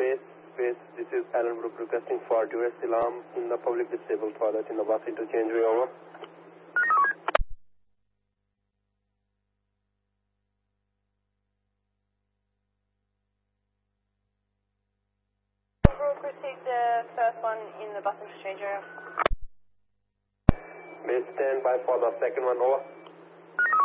Base, this is Alan Group requesting for duress alarm in the public disabled toilet in the bus interchange. Over. Group received the first one in the bus interchange area. Base, stand by for the second one. Over.